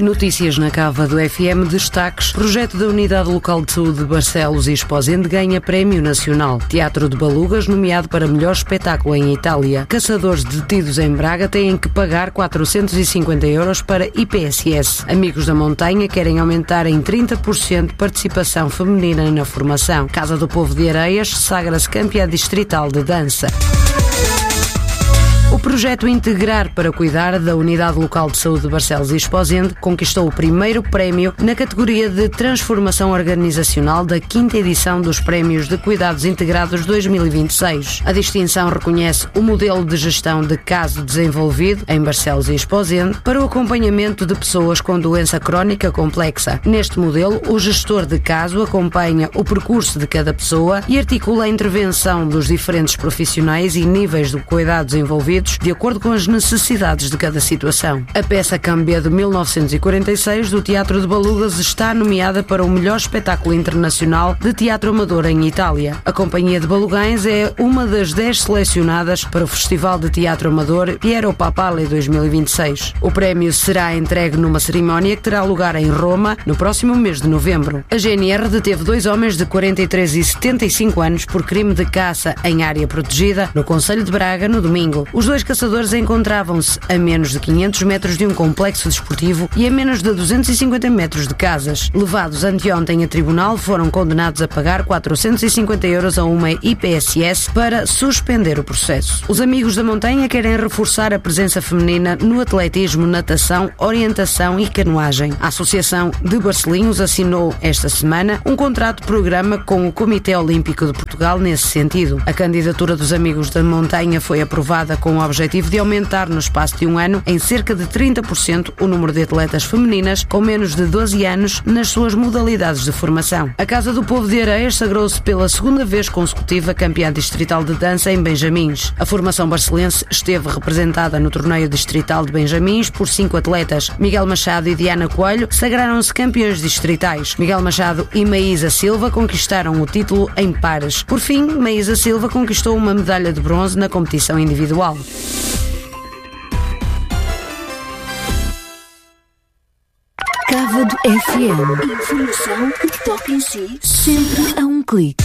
Notícias na Cava do FM, destaques. Projeto da Unidade Local de Saúde de Barcelos e Esposende ganha Prémio Nacional. Teatro de Balugas nomeado para melhor espetáculo em Itália. Caçadores detidos em Braga têm que pagar 450 € para IPSS. Amigos da Montanha querem aumentar em 30% participação feminina na formação. Casa do Povo de Areias sagra-se campeã distrital de dança. O projeto Integrar para Cuidar da Unidade Local de Saúde de Barcelos e Esposende conquistou o primeiro prémio na categoria de Transformação Organizacional da 5ª edição dos Prémios de Cuidados Integrados 2026. A distinção reconhece o modelo de gestão de caso desenvolvido em Barcelos e Esposende para o acompanhamento de pessoas com doença crónica complexa. Neste modelo, o gestor de caso acompanha o percurso de cada pessoa e articula a intervenção dos diferentes profissionais e níveis de cuidados envolvidos de acordo com as necessidades de cada situação. A peça Cambé de 1946 do Teatro de Balugas está nomeada para o melhor espetáculo internacional de teatro amador em Itália. A Companhia de Balugães é uma das 10 selecionadas para o Festival de Teatro Amador Piero Papale 2026. O prémio será entregue numa cerimónia que terá lugar em Roma no próximo mês de novembro. A GNR deteve 2 homens de 43 e 75 anos por crime de caça em área protegida no concelho de Braga no domingo. Os 2 caçadores encontravam-se a menos de 500 metros de um complexo desportivo e a menos de 250 metros de casas. Levados anteontem a tribunal, foram condenados a pagar 450 € a uma IPSS para suspender o processo. Os Amigos da Montanha querem reforçar a presença feminina no atletismo, natação, orientação e canoagem. A Associação de Barcelinhos assinou esta semana um contrato-programa com o Comitê Olímpico de Portugal nesse sentido. A candidatura dos Amigos da Montanha foi aprovada com o objetivo de aumentar no espaço de um ano em cerca de 30% o número de atletas femininas com menos de 12 anos nas suas modalidades de formação. A Casa do Povo de Areias sagrou-se pela 2ª vez consecutiva campeã distrital de dança em Benjamins. A formação barcelense esteve representada no torneio distrital de Benjamins por 5 atletas. Miguel Machado e Diana Coelho sagraram-se campeões distritais. Miguel Machado e Maísa Silva conquistaram o título em pares. Por fim, Maísa Silva conquistou uma medalha de bronze na competição individual. Cava do FM. Informação que toca em si, sempre a um clique.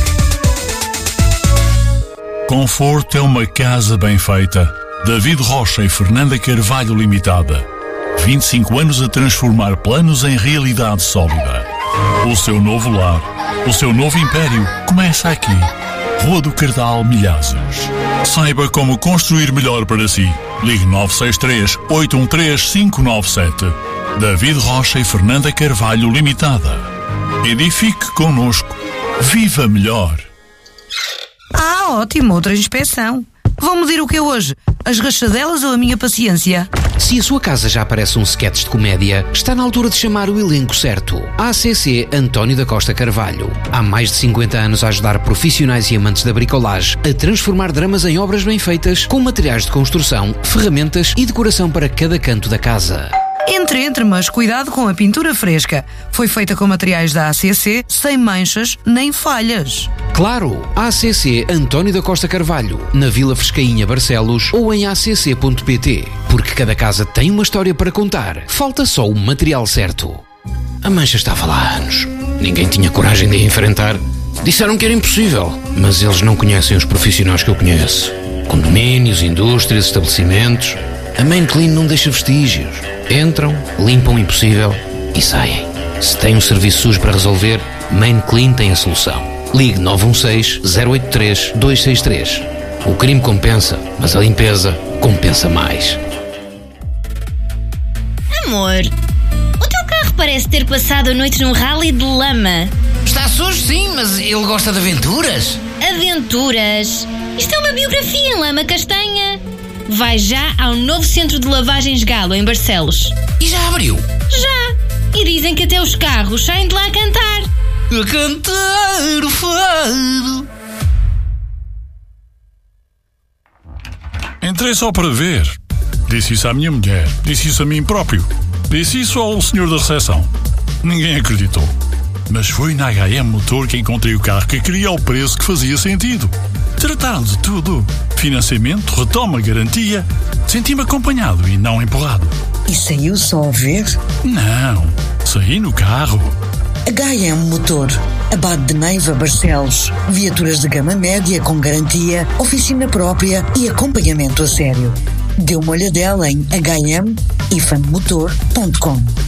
Conforto é uma casa bem feita. David Rocha e Fernanda Carvalho Limitada. 25 anos a transformar planos em realidade sólida. O seu novo lar, o seu novo império começa aqui. Rua do Cardal, Milhazes. Saiba como construir melhor para si. Ligue 963-813-597. David Rocha e Fernanda Carvalho Limitada. Edifique connosco. Viva melhor. Ótimo, outra inspeção. Vão medir o que é hoje? As rachadelas ou a minha paciência? Se a sua casa já parece um sketch de comédia, está na altura de chamar o elenco certo. ACC António da Costa Carvalho. Há mais de 50 anos a ajudar profissionais e amantes da bricolagem a transformar dramas em obras bem feitas, com materiais de construção, ferramentas e decoração para cada canto da casa. Entre, mas cuidado com a pintura fresca. Foi feita com materiais da ACC, sem manchas nem falhas. Claro, ACC António da Costa Carvalho, na Vila Frescainha, Barcelos, ou em acc.pt. Porque cada casa tem uma história para contar. Falta só o material certo. A mancha estava lá há anos. Ninguém tinha coragem de a enfrentar. Disseram que era impossível, mas eles não conhecem os profissionais que eu conheço. Condomínios, indústrias, estabelecimentos. A Main Clean não deixa vestígios. Entram, limpam o impossível e saem. Se tem um serviço sujo para resolver, Main Clean tem a solução. Ligue 916-083-263. O crime compensa, mas a limpeza compensa mais. Amor, o teu carro parece ter passado a noite num rally de lama. Está sujo, sim, mas ele gosta de aventuras. Aventuras? Isto é uma biografia em lama castanha. Vai já ao novo centro de lavagens Galo, em Barcelos. E já abriu? Já! E dizem que até os carros saem de lá a cantar. A cantar o fado. Entrei só para ver. Disse isso à minha mulher. Disse isso a mim próprio. Disse isso ao senhor da recepção. Ninguém acreditou. Mas foi na HM Motor que encontrei o carro que queria ao preço que fazia sentido. Trataram de tudo. Financiamento, retoma, garantia. Senti-me acompanhado e não empurrado. E saiu só a ver? Não, saí no carro. HM Motor, Abade de Neiva, Barcelos. Viaturas de gama média com garantia, oficina própria e acompanhamento a sério. Dê uma olhadela em hm-motor.com.